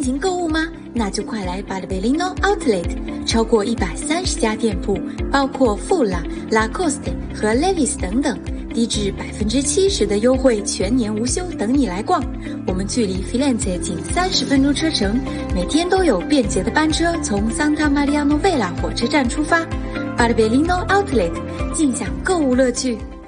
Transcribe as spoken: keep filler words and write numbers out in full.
进行购物吗？那就快来Barberino Outlet， 超过一百三十家店铺，包括 Fula、Lacoste 和 Levi's 等等，低至百分之七十的优惠，全年无休，等你来逛。我们距离 Firenze 仅三十分钟车程，每天都有便捷的班车从 Santa Maria Novella 火车站出发。Barberino Outlet， 尽享购物乐趣。